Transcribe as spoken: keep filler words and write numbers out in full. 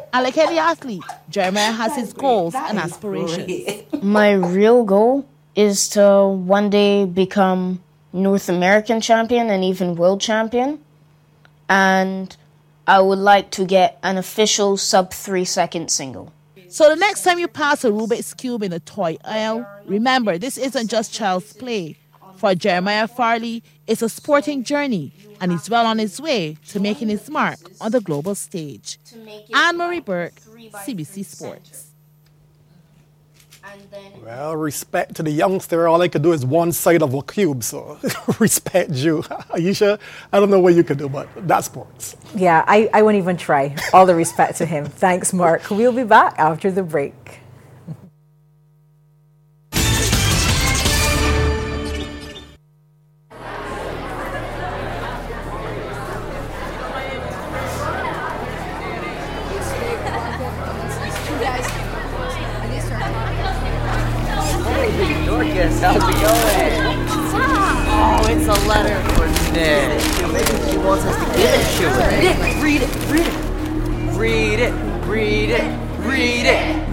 And like any athlete, Jeremiah has his goals and aspirations. My real goal is to one day become North American champion and even world champion. And I would like to get an official sub three second single. So the next time you pass a Rubik's Cube in a toy aisle, remember, this isn't just child's play. For Jeremiah Farley, it's a sporting journey, and he's well on his way to making his mark on the global stage. Anne-Marie Burke, C B C Sports. Well, respect to the youngster. All I could do is one side of a cube, so respect you. Aisha, I don't know what you could do, but that's sports. Yeah, I, I won't even try. All the respect to him. Thanks, Mark. We'll be back after the break. Dorcas, how's it going? Oh, it's a letter for Nick. Maybe she wants us to give it to her. Nick, read it, read it. Read it, read it, read it.